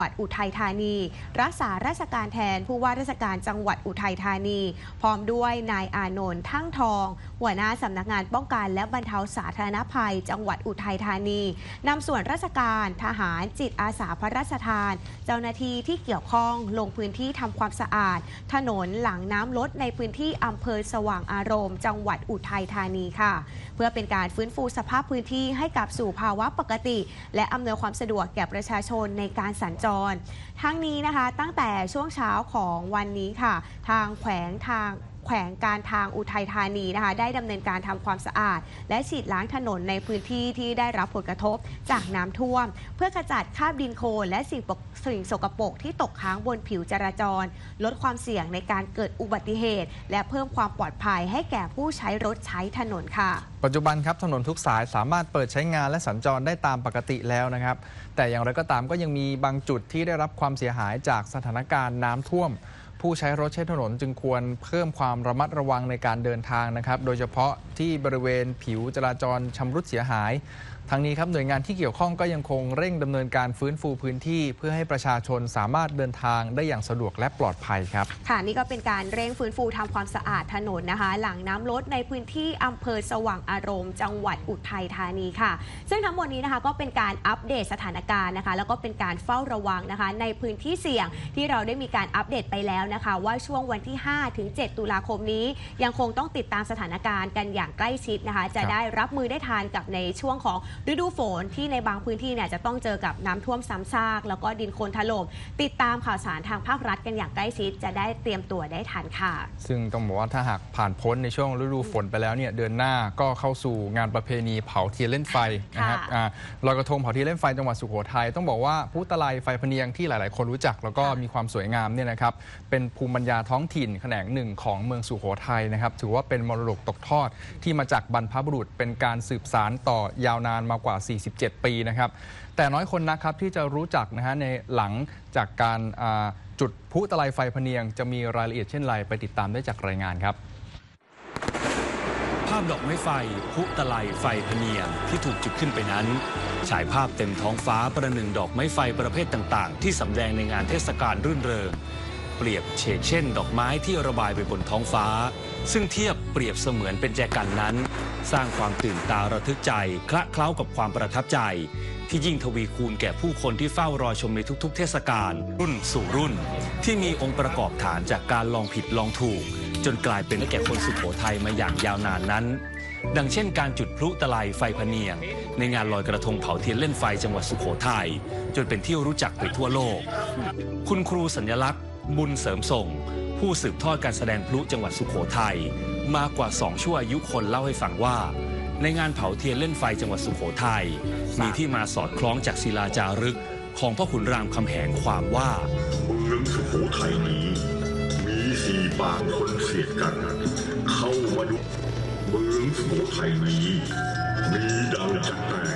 จังหวัดอุทัยธานีรักษาราชการแทนผู้ว่าราชการจังหวัดอุทัยธานีพร้อมด้วยนายอานนท์ทั่งทองหัวหน้าสำนักงานป้องกันและบรรเทาสาธารณภัยจังหวัดอุทัยธานีนำส่วนราชการทหารจิตอาสาพระราชทานเจ้าหน้าที่ที่เกี่ยวข้องลงพื้นที่ทำความสะอาดถนนหลังน้ำลดในพื้นที่อำเภอสว่างอารมณ์จังหวัดอุทัยธานีค่ะเพื่อเป็นการฟื้นฟูสภาพพื้นที่ให้กลับสู่ภาวะปกติและอำนวยความสะดวกแก่ประชาชนในการสัญจรทั้งนี้นะคะตั้งแต่ช่วงเช้าของวันนี้ค่ะทางแขวงการทางอุทัยธานีนะคะได้ดำเนินการทำความสะอาดและฉีดล้างถนนในพื้นที่ที่ได้รับผลกระทบจากน้ำท่วมเพื่อขจัดคราบดินโคลนและสิ่งสกปรกที่ตกค้างบนผิวจราจรลดความเสี่ยงในการเกิดอุบัติเหตุและเพิ่มความปลอดภัยให้แก่ผู้ใช้รถใช้ถนนค่ะปัจจุบันครับถนนทุกสายสามารถเปิดใช้งานและสัญจรได้ตามปกติแล้วนะครับแต่อย่างไรก็ตามก็ยังมีบางจุดที่ได้รับความเสียหายจากสถานการณ์น้ำท่วมผู้ใช้รถใช้ถนนจึงควรเพิ่มความระมัดระวังในการเดินทางนะครับโดยเฉพาะที่บริเวณผิวจราจรชำรุดเสียหายทั้งนี้ครับหน่วยงานที่เกี่ยวข้องก็ยังคงเร่งดำเนินการฟื้นฟูพื้นที่เพื่อให้ประชาชนสามารถเดินทางได้อย่างสะดวกและปลอดภัยครับค่ะนี่ก็เป็นการเร่งฟื้นฟูทำความสะอาดถนนนะคะหลังน้ำลดในพื้นที่อำเภอสว่างอารมณ์จังหวัดอุทัยธานีค่ะซึ่งทั้งหมดนี้นะคะก็เป็นการอัปเดตสถานการณ์นะคะแล้วก็เป็นการเฝ้าระวังนะคะในพื้นที่เสี่ยงที่เราได้มีการอัปเดตไปแล้วนะคะว่าช่วงวันที่5 ถึง 7 ตุลาคมนี้ยังคงต้องติดตามสถานการณ์กันอย่างใกล้ชิดนะคะจะได้รับมือได้ทันกับในช่วงของฤดูฝนที่ในบางพื้นที่เนี่ยจะต้องเจอกับน้ำท่วมซ้ำซากแล้วก็ดินโคลนถล่มติดตามข่าวสารทางภาครัฐกันอย่างใกล้ชิดจะได้เตรียมตัวได้ทันค่ะซึ่งต้องบอกว่าถ้าหากผ่านพ้นในช่วงฤดูฝนไปแล้วเนี่ยเดือนหน้าก็เข้าสู่งานประเพณีเผาเทียนเล่นไฟนะครับลอยกระทงเผาเทียนเล่นไฟจังหวัดสุโขทัยต้องบอกว่าพุตะไลไฟพะเนียงที่หลายๆคนรู้จักแล้วก็มีความสวยงามเนี่ยนะครับเป็นภูมิปัญญาท้องถิ่นแขนงหนึ่งของเมืองสุโขทัยนะครับถือว่าเป็นมรดกตกทอดที่มาจากบรรพบุรุษเป็นการสืบสานต่อยาวนานมากว่า47 ปีนะครับแต่น้อยคนนะครับที่จะรู้จักนะฮะในหลังจากการจุดพลุตะไลไฟพะเนียงจะมีรายละเอียดเช่นไรไปติดตามได้จากรายงานครับภาพดอกไม้ไฟพลุตะไลไฟพะเนียงที่ถูกจุดขึ้นไปนั้นฉายภาพเต็มท้องฟ้าประหนึ่งดอกไม้ไฟประเภทต่างๆที่สำแดงในงานเทศกาลรื่นเริงเปรียบเฉกเช่นดอกไม้ที่ระบายไปบนท้องฟ้าซึ่งเทียบเปรียบเสมือนเป็นแจกันนั้นสร้างความตื่นตาระทึกใจคละเคล้ากับความประทับใจที่ยิ่งทวีคูณแก่ผู้คนที่เฝ้ารอชมในทุกๆเทศกาลรุ่นสู่รุ่นที่มีองค์ประกอบฐานจากการลองผิดลองถูกจนกลายเป็นแก่คนสุโขทัยมาอย่างยาวนานนั้นดังเช่นการจุดพลุตะไลไฟพะเนียงในงานลอยกระทงเผาเทียนเล่นไฟจังหวัดสุโขทัยจนเป็นที่รู้จักไปทั่วโลกคุณครูสัญลักษณ์บุญเสริมส่งผู้สืบทอดการแสดงพลุจังหวัดสุโขทัยมากกว่า2 ชั่วอายุคนเล่าให้ฟังว่าในงานเผาเทียนเล่นไฟจังหวัดสุโขทัยมีที่มาสอดคล้องจากศิลาจารึกของพ่อขุนรามคำแหงความว่าเมืองสุโขทัยนี้มี4 ปางคนเสียดกันเข้ามาดูเมืองสุโขทัยนี้มีดังจักแตก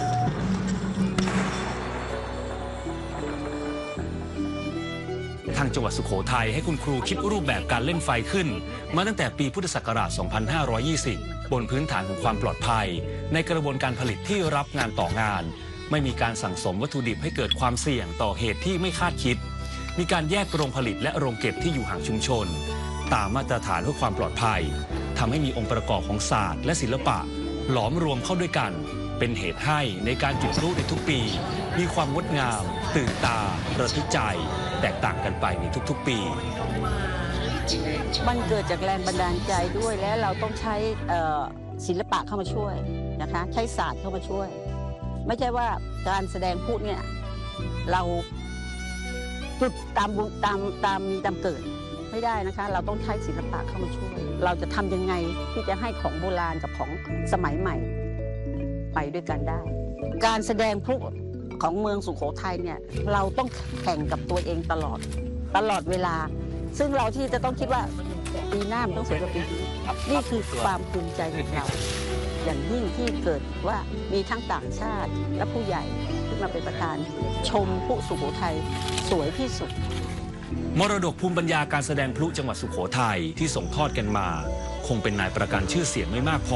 ทางจังหวัดสุโขทัยให้คุณครูคิดรูปแบบการเล่นไฟขึ้นมาตั้งแต่ปีพุทธศักราช 2520 บนพื้นฐานของความปลอดภัยในกระบวนการผลิตที่รับงานต่องานไม่มีการสั่งสมวัตถุดิบให้เกิดความเสี่ยงต่อเหตุที่ไม่คาดคิดมีการแยกโรงผลิตและโรงเก็บที่อยู่ห่างชุมชนตามมาตรฐานเพื่อความปลอดภัยทำให้มีองค์ประกอบของศาสตร์และศิลปะหลอมรวมเข้าด้วยกันเป็นเหตุให้ในการจุดพลุในทุกปีมีความงดงามตื่นตาระทึกใจแตกต่างกันไปในทุกๆปีมันเกิดจากแรงบันดาลใจด้วยและเราต้องใช้ศิลปะเข้ามาช่วยนะคะใช้ศาสตร์เข้ามาช่วยไม่ใช่ว่าการแสดงพูดเนี่ยเราจุดตามเกิดไม่ได้นะคะเราต้องใช้ศิลปะเข้ามาช่วยเราจะทำยังไงที่จะให้ของโบราณกับของสมัยใหม่ไปด้วยกันได้การแสดงพลุของเมืองสุโขทัยเนี่ยเราต้องแข่งกับตัวเองตลอดเวลาซึ่งเราที่จะต้องคิดว่าปีหน้ามันต้องสวยกว่าปีนี้นี่คือความภูมิใจของเราอย่างยิ่งที่เกิดว่ามีทั้งต่างชาติและผู้ใหญ่ขึ้นมาเป็นประธานชมพลุสุโขทัยสวยที่สุดมรดกภูมิปัญญาการแสดงพลุจังหวัดสุโขทัยที่ส่งทอดกันมาคงเป็นนายประกันชื่อเสียงไม่มากพอ